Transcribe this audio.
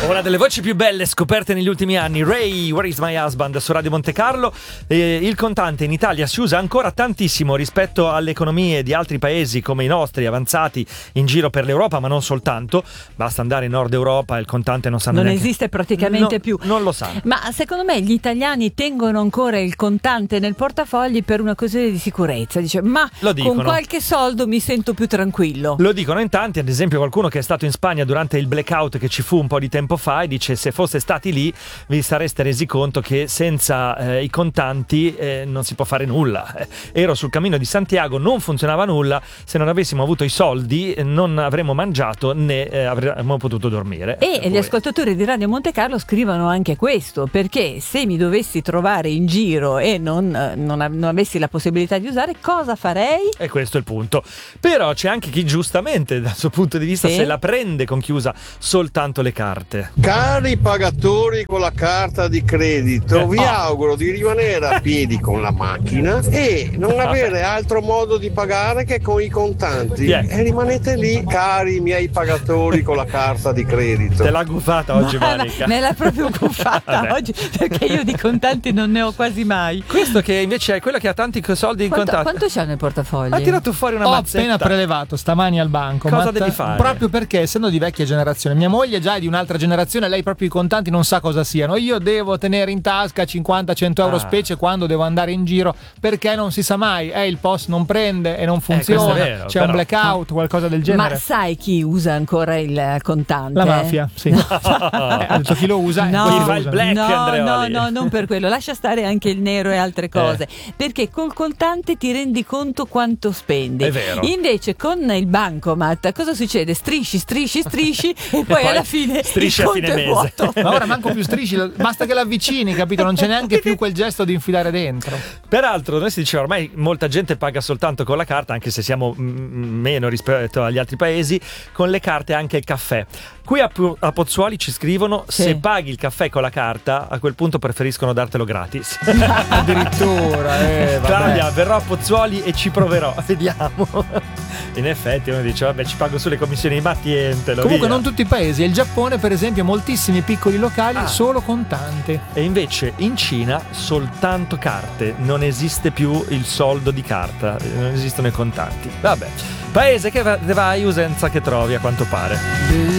Una delle voci più belle scoperte negli ultimi anni, Ray, Where is my husband, su Radio Monte Carlo. Il contante in Italia si usa ancora tantissimo rispetto alle economie di altri paesi come i nostri, avanzati in giro per l'Europa, ma non soltanto. Basta andare in Nord Europa e il contante non sanno neanche. Esiste praticamente più. Non lo sanno. Ma secondo me gli italiani tengono ancora il contante nel portafogli per una questione di sicurezza. Dice, ma con qualche soldo mi sento più tranquillo. Lo dicono in tanti, ad esempio qualcuno che è stato in Spagna durante il blackout che ci fu un po' di tempo fa e dice: se foste stati lì vi sareste resi conto che senza i contanti non si può fare nulla. Ero sul cammino di Santiago, non funzionava nulla, se non avessimo avuto i soldi non avremmo mangiato né avremmo potuto dormire. E gli ascoltatori di Radio Monte Carlo scrivono anche questo, perché se mi dovessi trovare in giro e non avessi la possibilità di usare, cosa farei? E questo è il punto. Però c'è anche chi giustamente dal suo punto di vista se la prende con chi usa soltanto le carte. Cari pagatori con la carta di credito, vi auguro di rimanere a piedi con la macchina e non avere altro modo di pagare che con i contanti. E rimanete lì, cari miei pagatori con la carta di credito. Te l'ha guffata oggi, Monica. Me l'ha proprio guffata oggi, perché io di contanti non ne ho quasi mai. Questo che invece è quello che ha tanti soldi in contanti. Quanto c'ha nel portafoglio? Ha tirato fuori una mazzetta. Ho appena prelevato stamani al banco. Cosa devi fare? Proprio perché, essendo di vecchia generazione, mia moglie già è di un'altra generazione, lei proprio i contanti non sa cosa siano. Io devo tenere in tasca 50-100 euro, specie quando devo andare in giro, perché non si sa mai, il POS non prende e non funziona, vero, c'è un blackout, qualcosa del genere. Ma sai chi usa ancora il contante? La mafia, sì. Ha detto chi lo usa, chi fa il black, no, non per quello, lascia stare anche il nero e altre cose, perché col contante ti rendi conto quanto spendi. È vero. Invece con il bancomat cosa succede? Strisci e poi alla fine strisci a fine mese. Ma ora manco più strisci, basta che l'avvicini, capito? Non c'è neanche più quel gesto di infilare dentro. Peraltro noi si diceva ormai molta gente paga soltanto con la carta, anche se siamo meno rispetto agli altri paesi, con le carte anche il caffè. Qui a Pozzuoli ci scrivono: se paghi il caffè con la carta, a quel punto preferiscono dartelo gratis. Addirittura, Claudia, verrò a Pozzuoli e ci proverò, vediamo. In effetti uno dice: vabbè, ci pago sulle commissioni, ma tientelo. Comunque via. non tutti i paesi. Il Giappone, per esempio, moltissimi piccoli locali solo contanti. E invece in Cina soltanto carte, non esiste più il soldo di carta, non esistono i contanti. Vabbè, paese che vai usanza che trovi, a quanto pare.